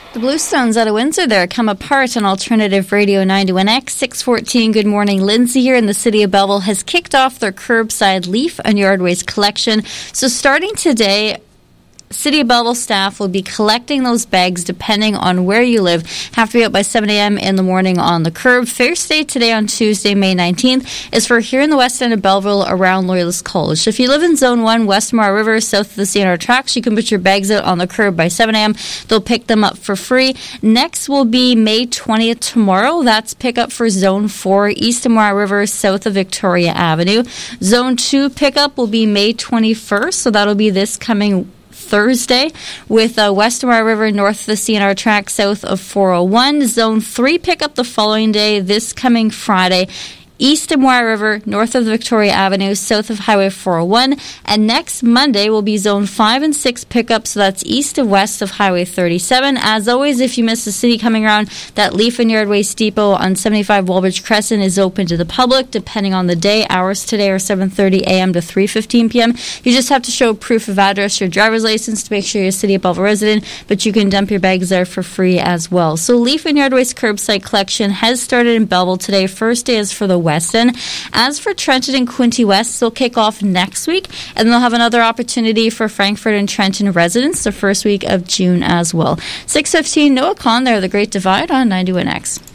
The Bluestones out of Windsor there, Come Apart on Alternative Radio 91X. 6:14, good morning. Lindsay here in the city of Belleville has kicked off their curbside leaf and yard waste collection. So starting today, City of Belleville staff will be collecting those bags depending on where you live. Have to be out by 7 a.m. in the morning on the curb. First day today on Tuesday, May 19th, is for here in the west end of Belleville around Loyalist College. So if you live in Zone 1, West Moira River, south of the CNR tracks, you can put your bags out on the curb by 7 a.m. They'll pick them up for free. Next will be May 20th tomorrow. That's pickup for Zone 4, east of Moira River, south of Victoria Avenue. Zone 2 pickup will be May 21st, so that'll be this coming Thursday, with west of Moira River, north of the CNR track, south of 401. Zone 3 pickup the following day, this coming Friday, east of Moira River, north of Victoria Avenue, south of Highway 401. And next Monday will be Zone 5 and 6 pickup, so that's east of west of Highway 37. As always, if you miss the city coming around, that Leaf and Yard Waste Depot on 75 Walbridge Crescent is open to the public, depending on the day. Hours today are 7:30 a.m. to 3:15 p.m. You just have to show proof of address, your driver's license, to make sure you're a City of Belleville resident, but you can dump your bags there for free as well. So Leaf and Yard Waste curbside collection has started in Belleville today. First day is for the Weston. As for Trenton and Quinte West, they'll kick off next week, and they'll have another opportunity for Frankfurt and Trenton residents the first week of June as well. 6:15, Noah Kahn there, The Great Divide on 91X.